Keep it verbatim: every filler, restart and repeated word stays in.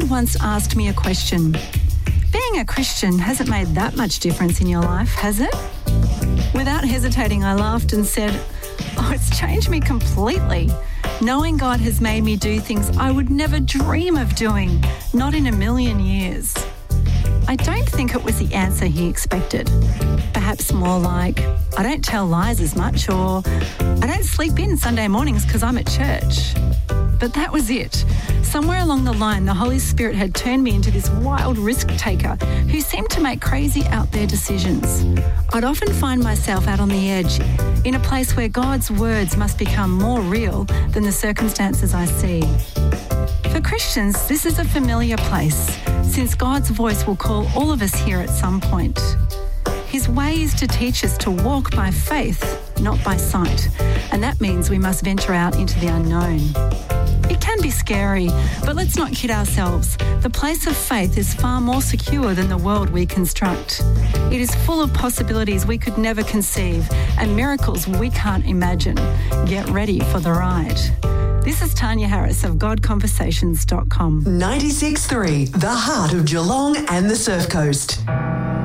friend once asked me a question. Being a Christian hasn't made that much difference in your life, has it? Without hesitating, I laughed and said, oh, it's changed me completely. Knowing God has made me do things I would never dream of doing, not in a million years. I don't think it was the answer he expected. Perhaps more like, I don't tell lies as much, or I don't sleep in Sunday mornings because I'm at church. But that was it. Somewhere along the line, the Holy Spirit had turned me into this wild risk taker who seemed to make crazy out there decisions. I'd often find myself out on the edge, in a place where God's words must become more real than the circumstances I see. For Christians, this is a familiar place, since God's voice will call all of us here at some point. His way is to teach us to walk by faith, not by sight, and that means we must venture out into the unknown. It can be scary, but let's not kid ourselves. The place of faith is far more secure than the world we construct. It is full of possibilities we could never conceive and miracles we can't imagine. Get ready for the ride. This is Tanya Harris of God Conversations dot com. ninety-six point three, the heart of Geelong and the Surf Coast.